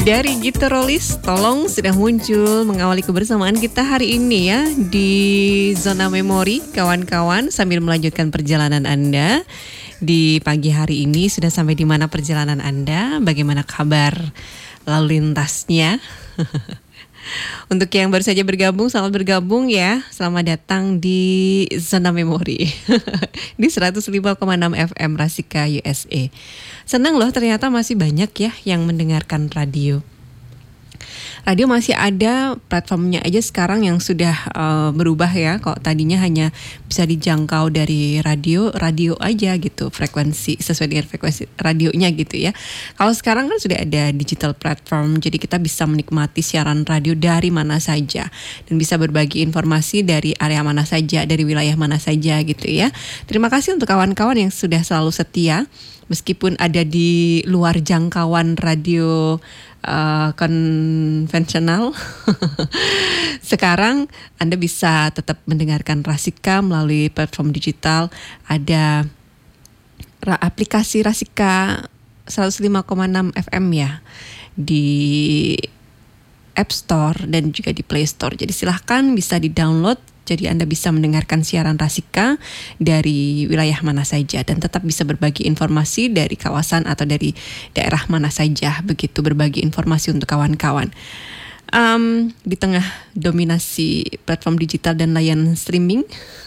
Dari Gitarolis, tolong sudah muncul mengawali kebersamaan kita hari ini ya di Zona Memori, kawan-kawan, sambil melanjutkan perjalanan Anda. Di pagi hari ini sudah sampai di mana perjalanan Anda? Bagaimana kabar lalu lintasnya? Untuk yang baru saja bergabung, selamat bergabung ya. Selamat datang di Zona Memori di 105,6 FM Rasika USA. Senang loh, ternyata masih banyak ya yang mendengarkan radio. Radio masih ada, platformnya aja sekarang yang sudah berubah ya. Kok tadinya hanya bisa dijangkau dari radio aja gitu, frekuensi sesuai dengan frekuensi radionya gitu ya. Kalau sekarang kan sudah ada digital platform, jadi kita bisa menikmati siaran radio dari mana saja dan bisa berbagi informasi dari area mana saja, dari wilayah mana saja gitu ya. Terima kasih untuk kawan-kawan yang sudah selalu setia meskipun ada di luar jangkauan radio konvensional. Sekarang Anda bisa tetap mendengarkan Rasika melalui platform digital. Ada aplikasi Rasika 105,6 FM ya di App Store dan juga di Play Store. Jadi silahkan bisa di-download. Jadi Anda bisa mendengarkan siaran Rasika dari wilayah mana saja dan tetap bisa berbagi informasi dari kawasan atau dari daerah mana saja. Begitu berbagi informasi untuk kawan-kawan. Di tengah dominasi platform digital dan layanan streaming,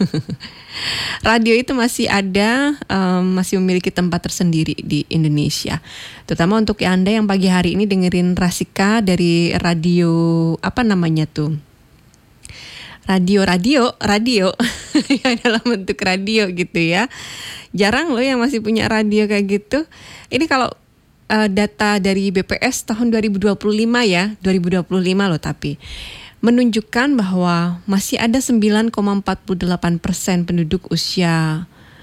radio itu masih ada, masih memiliki tempat tersendiri di Indonesia. Terutama untuk Anda yang pagi hari ini dengerin Rasika dari radio, apa namanya tuh? Radio yang dalam bentuk radio gitu ya. Jarang loh yang masih punya radio kayak gitu. Ini kalau data dari BPS tahun 2025 ya, 2025 loh, tapi menunjukkan bahwa masih ada 9,48% penduduk usia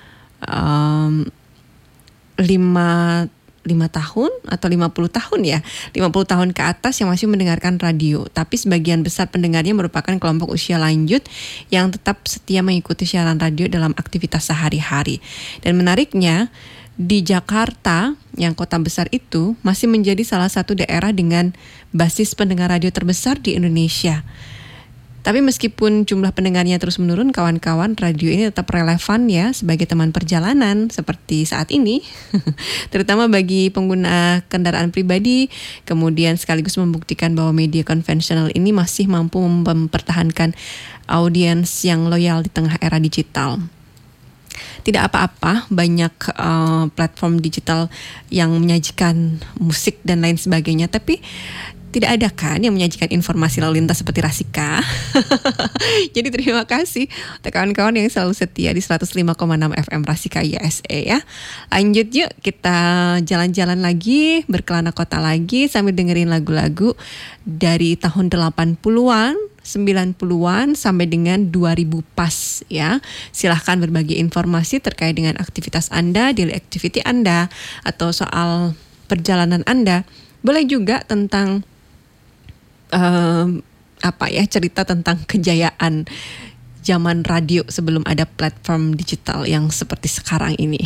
5 tahun atau 50 tahun ya, 50 tahun ke atas yang masih mendengarkan radio. Tapi sebagian besar pendengarnya merupakan kelompok usia lanjut yang tetap setia mengikuti siaran radio dalam aktivitas sehari-hari. Dan menariknya, di Jakarta, yang kota besar itu, masih menjadi salah satu daerah dengan basis pendengar radio terbesar di Indonesia. Tapi meskipun jumlah pendengarnya terus menurun, kawan-kawan, radio ini tetap relevan ya sebagai teman perjalanan seperti saat ini. Terutama bagi pengguna kendaraan pribadi, kemudian sekaligus membuktikan bahwa media konvensional ini masih mampu mempertahankan audiens yang loyal di tengah era digital. Tidak apa-apa, banyak platform digital yang menyajikan musik dan lain sebagainya, tapi tidak ada kan yang menyajikan informasi lalu lintas seperti Rasika. Jadi terima kasih untuk kawan-kawan yang selalu setia di 105,6 FM Rasika USA ya. Lanjut yuk, kita jalan-jalan lagi, berkelana kota lagi sambil dengerin lagu-lagu dari tahun 80-an, 90-an sampai dengan 2000 pas ya. Silahkan berbagi informasi terkait dengan aktivitas Anda, daily activity Anda, atau soal perjalanan Anda. Boleh juga tentang cerita tentang kejayaan zaman radio sebelum ada platform digital yang seperti sekarang ini.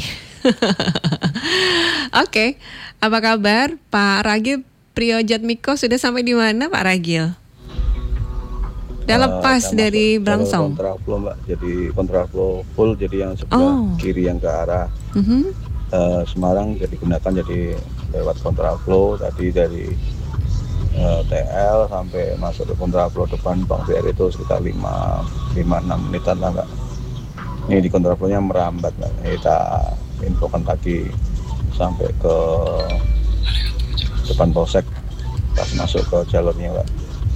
Oke, apa kabar Pak Ragil Priojatmiko? Sudah sampai di mana Pak Ragil? Udah lepas dari Brangsong. Kontraflow Mbak, jadi kontraflow full, jadi yang sebelah kiri yang ke arah Semarang jadi gunakan, jadi lewat kontraflow tadi dari TL sampai masuk ke kontraflow depan Bang BR itu sekitar 5-6 menitan lah Mbak. Ini di kontraflownya merambat Mbak. Kita infokan tadi sampai ke depan Polsek pas masuk ke jalurnya Mbak.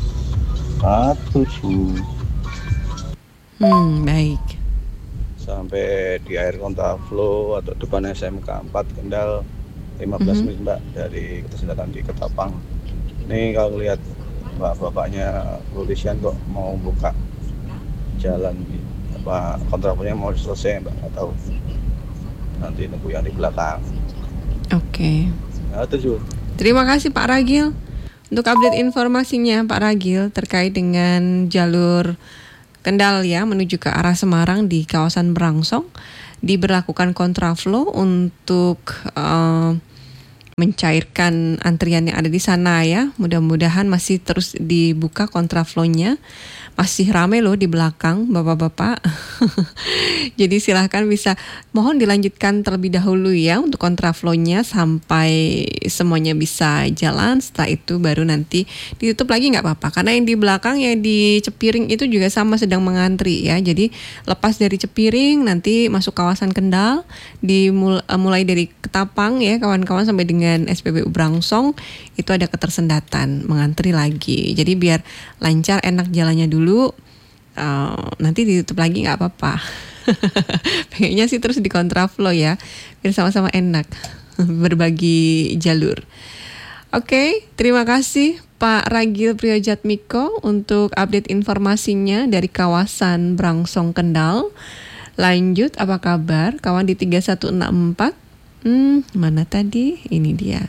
Baik. Sampai di air kontraflow atau depan SMK 4 Kendal 15 menit Mbak dari keterlambatan di Ketapang. Ini kalau lihat bapak-bapaknya kepolisian kok mau buka jalan kontraflownya mau selesai Mbak, nggak tahu. Nanti nunggu yang di belakang. Oke. Nah, itu. Terima kasih Pak Ragil untuk update informasinya Pak Ragil terkait dengan jalur Kendal ya menuju ke arah Semarang di kawasan Brangsong. Diberlakukan kontraflow untuk mencairkan antrian yang ada di sana ya. Mudah-mudahan masih terus dibuka kontraflow-nya. Masih ramai loh di belakang bapak-bapak. Jadi silahkan bisa, mohon dilanjutkan terlebih dahulu ya untuk kontraflow-nya sampai semuanya bisa jalan. Setelah itu baru nanti ditutup lagi nggak apa-apa. Karena yang di belakang ya di Cepiring itu juga sama sedang mengantri ya. Jadi lepas dari Cepiring nanti masuk kawasan Kendal, mulai dari Ketapang ya kawan-kawan sampai dengan SPBU Brangsong itu ada ketersendatan mengantri lagi. Jadi biar lancar enak jalannya dulu. Nanti ditutup lagi nggak apa-apa. Pengennya sih terus di kontraflow ya, biar sama-sama enak berbagi jalur. Oke, terima kasih Pak Ragil Priyojatmiko untuk update informasinya dari kawasan Brangsong Kendal. Lanjut, apa kabar kawan di 3164? Mana tadi? Ini dia.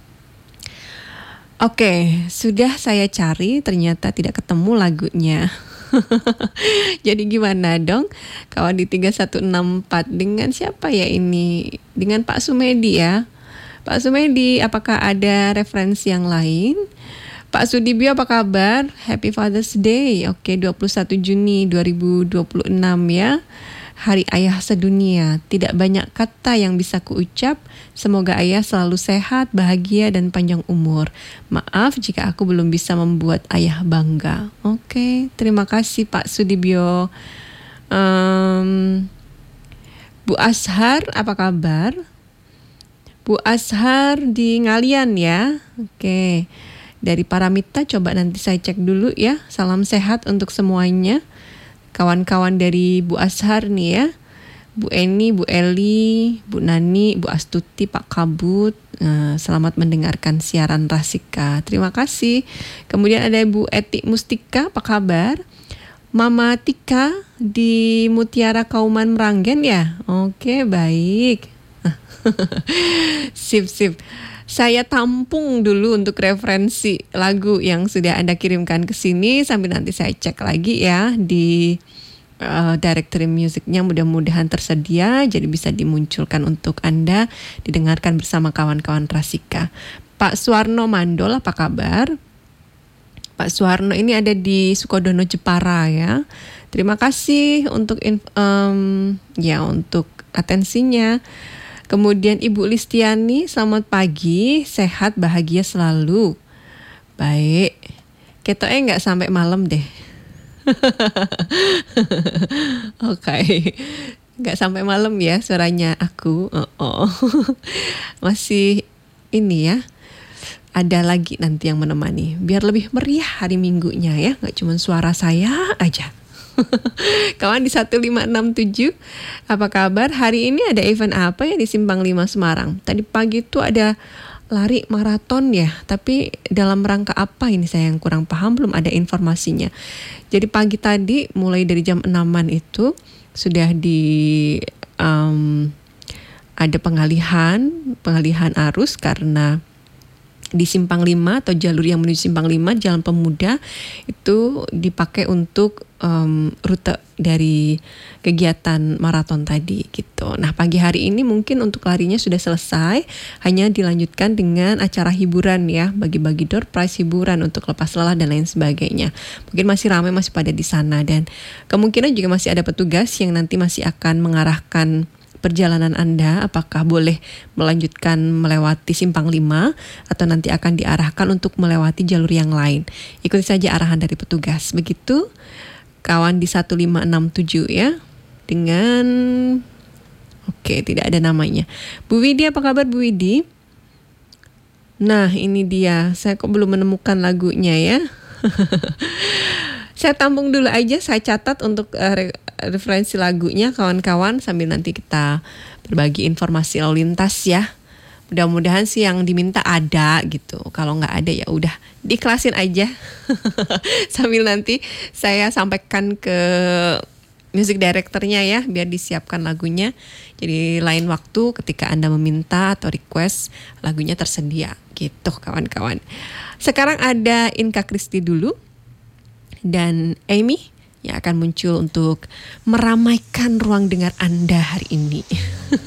Oke, sudah saya cari, ternyata tidak ketemu lagunya. Jadi gimana dong kawan di 3164, dengan siapa ya ini? Dengan Pak Sumedi ya. Pak Sumedi, apakah ada referensi yang lain? Pak Sudibyo, apa kabar? Happy Father's Day. Oke, 21 Juni 2026 ya. Hari Ayah Sedunia. Tidak banyak kata yang bisa kuucap. Semoga ayah selalu sehat, bahagia, dan panjang umur. Maaf jika aku belum bisa membuat ayah bangga. Oke, terima kasih Pak Sudibyo. Bu Ashar, apa kabar? Bu Ashar di Ngalian ya. Oke, dari Paramita coba nanti saya cek dulu ya. Salam sehat untuk semuanya. Kawan-kawan dari Bu Ashar nih ya. Bu Eni, Bu Eli, Bu Nani, Bu Astuti, Pak Kabut. Selamat mendengarkan siaran Rasika. Terima kasih. Kemudian ada Bu Eti Mustika, apa kabar? Mama Tika di Mutiara Kauman Meranggen ya? Oke, baik. Sip. Saya tampung dulu untuk referensi lagu yang sudah Anda kirimkan ke sini sambil nanti saya cek lagi ya di directory musiknya, mudah-mudahan tersedia jadi bisa dimunculkan untuk Anda didengarkan bersama kawan-kawan Rasika. Pak Suwarno Mandol, apa kabar? Pak Suwarno ini ada di Sukodono Jepara ya. Terima kasih untuk untuk atensinya. Kemudian Ibu Listiani, selamat pagi, sehat, bahagia selalu. Baik, ketoknya nggak sampai malam deh. Oke, nggak sampai malam ya suaranya aku. Masih ini ya, ada lagi nanti yang menemani. Biar lebih meriah hari Minggunya ya, nggak cuma suara saya aja. Kawan di 1567, apa kabar? Hari ini ada event apa ya di Simpang 5 Semarang? Tadi pagi itu ada lari maraton ya, tapi dalam rangka apa ini saya yang kurang paham, belum ada informasinya. Jadi pagi tadi mulai dari jam 6-an itu sudah ada pengalihan arus karena di Simpang 5 atau jalur yang menuju Simpang 5, Jalan Pemuda itu dipakai untuk rute dari kegiatan maraton tadi gitu. Nah, pagi hari ini mungkin untuk larinya sudah selesai, hanya dilanjutkan dengan acara hiburan ya, bagi-bagi door prize hiburan untuk lepas lelah dan lain sebagainya. Mungkin masih ramai, masih pada di sana, dan kemungkinan juga masih ada petugas yang nanti masih akan mengarahkan perjalanan Anda, apakah boleh melanjutkan melewati Simpang 5 atau nanti akan diarahkan untuk melewati jalur yang lain. Ikuti saja arahan dari petugas. Begitu kawan di 1567 ya. Dengan tidak ada namanya. Bu Widi, apa kabar Bu Widi? Nah, ini dia. Saya kok belum menemukan lagunya ya. Saya tampung dulu aja, saya catat untuk referensi lagunya kawan-kawan sambil nanti kita berbagi informasi lalu lintas ya. Mudah-mudahan sih yang diminta ada gitu. Kalau nggak ada ya udah diiklasin aja. Sambil nanti saya sampaikan ke music directornya ya, biar disiapkan lagunya. Jadi lain waktu ketika Anda meminta atau request, lagunya tersedia gitu kawan-kawan. Sekarang ada Inka Kristi dulu dan Amy yang akan muncul untuk meramaikan ruang dengar Anda hari ini.